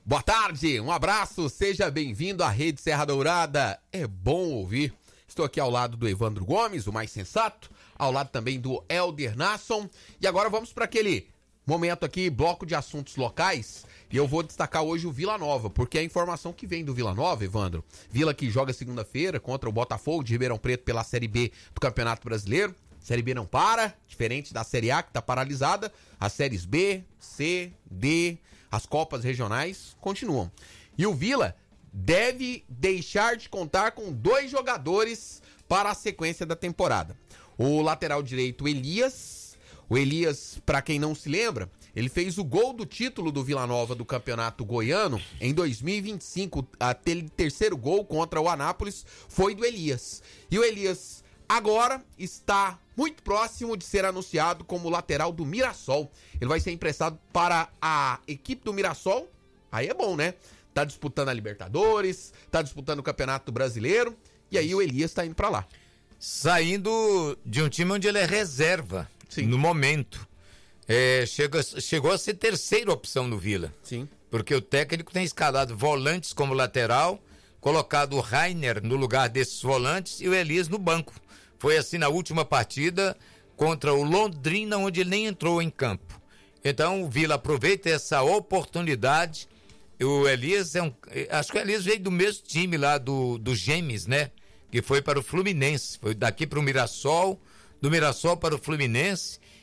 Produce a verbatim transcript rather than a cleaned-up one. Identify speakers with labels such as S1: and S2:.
S1: Boa tarde, um abraço, seja bem-vindo à Rede Serra Dourada. É bom ouvir. Estou aqui ao lado do Evandro Gomes, o mais sensato, ao lado também do Helder Nasson. E agora vamos para aquele momento aqui, bloco de assuntos locais. E eu vou destacar hoje o Vila Nova, porque a informação que vem do Vila Nova, Evandro, Vila que joga segunda-feira contra o Botafogo de Ribeirão Preto pela Série B do Campeonato Brasileiro. Série B não para, diferente da Série A que está paralisada. As séries B, C, D, as Copas regionais continuam. E o Vila deve deixar de contar com dois jogadores para a sequência da temporada. O lateral direito Elias. O Elias, para quem não se lembra, ele fez o gol do título do Vila Nova do Campeonato Goiano em dois mil e vinte e cinco. Aquele terceiro gol contra o Anápolis foi do Elias. E o Elias agora está muito próximo de ser anunciado como lateral do Mirassol. Ele vai ser emprestado para a equipe do Mirassol. Aí é bom, né? Tá disputando a Libertadores, tá disputando o Campeonato Brasileiro. E aí o Elias tá indo pra lá.
S2: Saindo de um time onde ele é reserva. Sim. No momento. É, chega, chegou a ser terceira opção no Vila.
S1: Sim.
S2: Porque o técnico tem escalado volantes como lateral, colocado o Rainer no lugar desses volantes e o Elias no banco. Foi assim na última partida contra o Londrina, onde ele nem entrou em campo. Então o Vila aproveita essa oportunidade. O Elias é um. Acho que o Elias veio do mesmo time lá do, do Gêmeos, né? Que foi para o Fluminense. Foi daqui para o Mirassol, do Mirassol para o Fluminense.